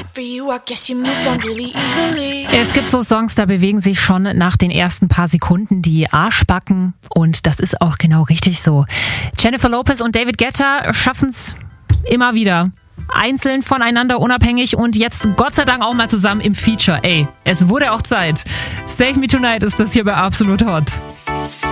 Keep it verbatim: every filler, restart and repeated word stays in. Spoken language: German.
Es gibt so Songs, da bewegen sich schon nach den ersten paar Sekunden die Arschbacken und das ist auch genau richtig so. Jennifer Lopez und David Guetta schaffen es immer wieder. Einzeln voneinander unabhängig und jetzt Gott sei Dank auch mal zusammen im Feature. Ey, es wurde auch Zeit. Save Me Tonight ist das hier bei Absolut Hot.